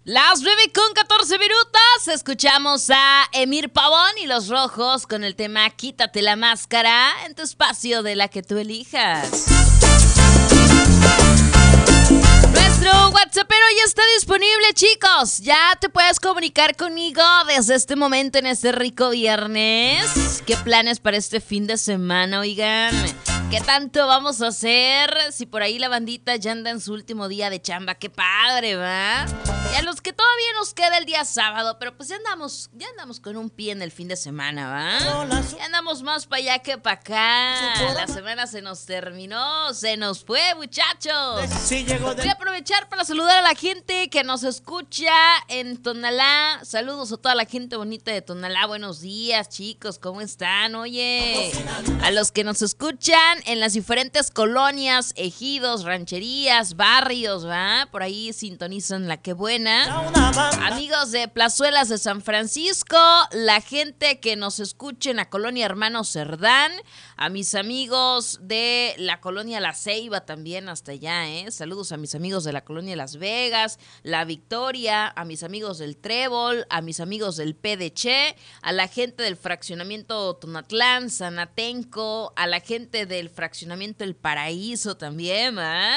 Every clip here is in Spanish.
Las 9:14 escuchamos a Emir Pavón y Los Rojos con el tema Quítate la máscara en tu espacio de la que tú elijas. Nuestro WhatsAppero ya está disponible, chicos. Ya te puedes comunicar conmigo desde este momento en este rico viernes. ¿Qué planes para este fin de semana, oigan? ¿Qué tanto vamos a hacer? Si por ahí la bandita ya anda en su último día de chamba, qué padre, ¿va? Y a los que todavía nos queda el día sábado, pero pues ya andamos con un pie en el fin de semana, ¿va? Ya andamos más para allá que para acá. La semana se nos terminó, se nos fue, muchachos. Voy a aprovechar para saludar a la gente que nos escucha en Tonalá. Saludos a toda la gente bonita de Tonalá. Buenos días, chicos, ¿cómo están? Oye, a los que nos escuchan en las diferentes colonias, ejidos, rancherías, barrios, ¿va? Por ahí sintonizan La Qué Buena. Amigos de Plazuelas de San Francisco, la gente que nos escucha en la colonia Hermano Cerdán, a mis amigos de la colonia La Ceiba también hasta allá, ¿eh? Saludos a mis amigos de la colonia Las Vegas, La Victoria, a mis amigos del Trébol, a mis amigos del PDC, a la gente del fraccionamiento Tonatlán, San Atenco, a la gente del fraccionamiento El Paraíso también, ¿eh?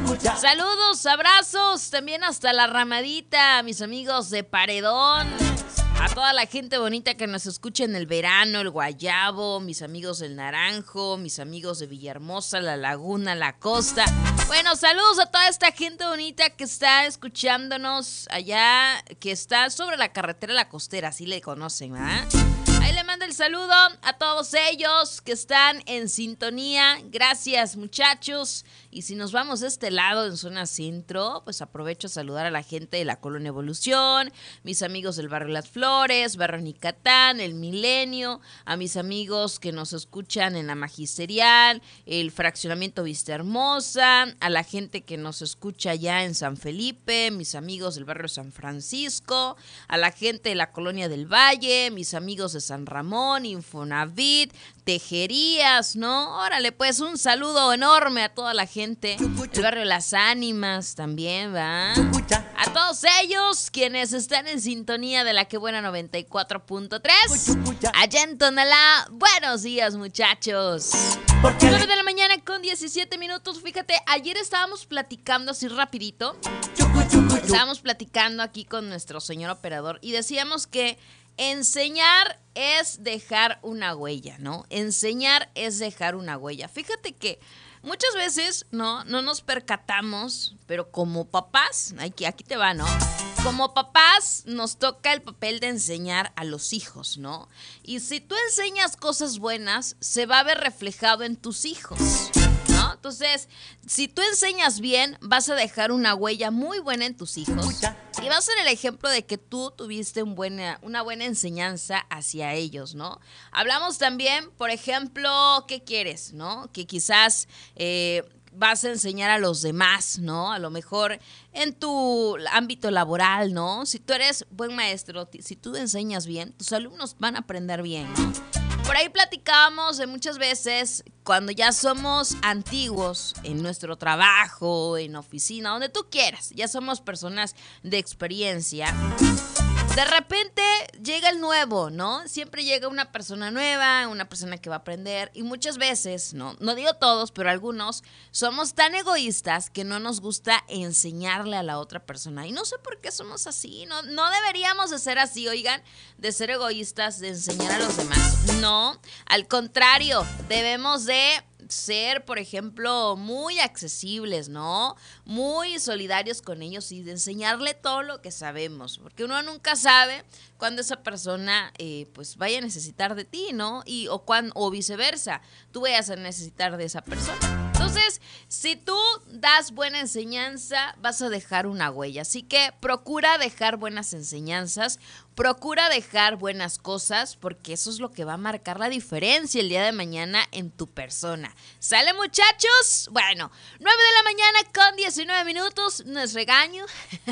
Saludos, abrazos también hasta la Ramadita, a mis amigos de Paredón, a toda la gente bonita que nos escucha en el verano, el Guayabo, mis amigos del Naranjo, mis amigos de Villahermosa, La Laguna, La Costa. Bueno, saludos a toda esta gente bonita que está escuchándonos allá, que está sobre la carretera La Costera, así le conocen, ¿verdad? Ahí le mando el saludo a todos ellos que están en sintonía. Gracias, muchachos. Y si nos vamos de este lado, en zona centro, pues aprovecho a saludar a la gente de la Colonia Evolución, mis amigos del barrio Las Flores, barrio Nicatán, el Milenio, a mis amigos que nos escuchan en la Magisterial, el fraccionamiento Vista Hermosa, a la gente que nos escucha allá en San Felipe, mis amigos del barrio San Francisco, a la gente de la Colonia del Valle, mis amigos de San Ramón, Infonavit, Tejerías, ¿no? Órale, pues un saludo enorme a toda la gente del barrio Las Ánimas también, ¿va? A todos ellos quienes están en sintonía de La Qué Buena 94.3 allá en Tonalá. Buenos días, muchachos. 9 de la mañana con 17 minutos. Fíjate, ayer estábamos platicando así rapidito. Estábamos platicando aquí con nuestro señor operador y decíamos que enseñar es dejar una huella, ¿no? Enseñar es dejar una huella. Fíjate que muchas veces no nos percatamos, pero como papás, aquí te va, ¿no? Como papás nos toca el papel de enseñar a los hijos, ¿no? Y si tú enseñas cosas buenas, se va a ver reflejado en tus hijos, ¿no? Entonces, si tú enseñas bien, vas a dejar una huella muy buena en tus hijos. Y va a ser el ejemplo de que tú tuviste una buena enseñanza hacia ellos, ¿no? Hablamos también, por ejemplo, ¿qué quieres, no? Que quizás vas a enseñar a los demás, ¿no? A lo mejor en tu ámbito laboral, ¿no? Si tú eres buen maestro, si tú enseñas bien, tus alumnos van a aprender bien, ¿no? Por ahí platicábamos de muchas veces cuando ya somos antiguos en nuestro trabajo, en oficina, donde tú quieras, ya somos personas de experiencia. De repente llega el nuevo, ¿no? Siempre llega una persona nueva, una persona que va a aprender y muchas veces, no digo todos, pero algunos, somos tan egoístas que no nos gusta enseñarle a la otra persona. Y no sé por qué somos así, no deberíamos de ser así, oigan, de ser egoístas, de enseñar a los demás. No, al contrario, debemos de ser, por ejemplo, muy accesibles, ¿no? Muy solidarios con ellos y de enseñarle todo lo que sabemos, porque uno nunca sabe cuándo esa persona pues vaya a necesitar de ti, ¿no? O viceversa, tú vayas a necesitar de esa persona. Entonces, si tú das buena enseñanza, vas a dejar una huella. Así que procura dejar buenas enseñanzas, Procura dejar buenas cosas porque eso es lo que va a marcar la diferencia el día de mañana en tu persona. ¿Sale, muchachos? Bueno, 9 de la mañana con 19 minutos, no es regaño.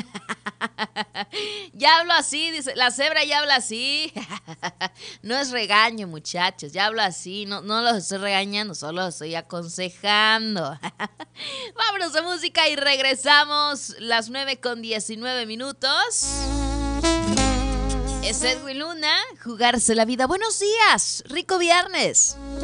Ya hablo así, dice, la cebra ya habla así. No es regaño, muchachos, ya hablo así, no los estoy regañando, solo los estoy aconsejando. Vámonos a música y regresamos, las 9 con 19 minutos. Es Edwin Luna, jugarse la vida. Buenos días, rico viernes.